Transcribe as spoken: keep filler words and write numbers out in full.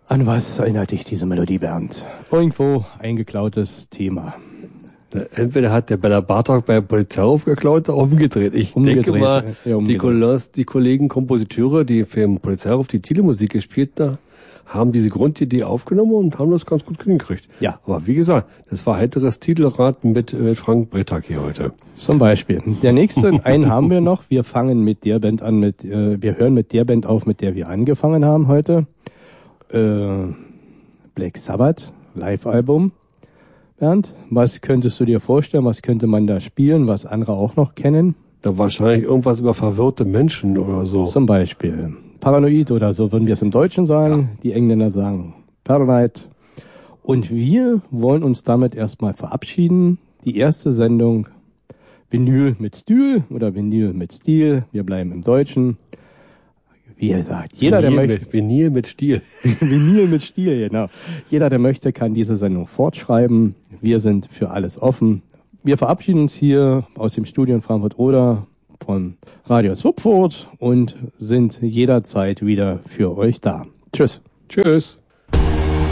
An was erinnert dich diese Melodie, Bernd? Irgendwo eingeklautes Thema. Entweder hat der Bella Bartok bei Polizeiruf geklaut oder umgedreht. Ich umgedreht, denke mal, ja, die, Kollegen, die Kollegen Kompositeure, die für den Polizeiruf die Titelmusik gespielt haben, haben diese Grundidee aufgenommen und haben das ganz gut hingekriegt. Ja. Aber wie gesagt, das war heiteres Titelrad mit äh, Frank Bretak hier heute. Zum Beispiel. Der nächste, einen haben wir noch. Wir fangen mit der Band an, mit, äh, wir hören mit der Band auf, mit der wir angefangen haben heute. Äh, Black Sabbath, Live-Album. Bernd, was könntest du dir vorstellen? Was könnte man da spielen, was andere auch noch kennen? Da wahrscheinlich irgendwas über verwirrte Menschen oder so. Zum Beispiel. Paranoid oder so würden wir es im Deutschen sagen. Ja. Die Engländer sagen Paranoid. Und wir wollen uns damit erstmal verabschieden. Die erste Sendung Vinyl mit Stil oder Vinyl mit Stil. Wir bleiben im Deutschen. Wie er sagt, jeder, Vinyl der möchte... Mit, Vinyl mit Stil. Vinyl mit Stil, genau. Jeder, der möchte, kann diese Sendung fortschreiben. Wir sind für alles offen. Wir verabschieden uns hier aus dem Studio in Frankfurt-Oder von Radio Swupfurt und sind jederzeit wieder für euch da. Tschüss. Tschüss.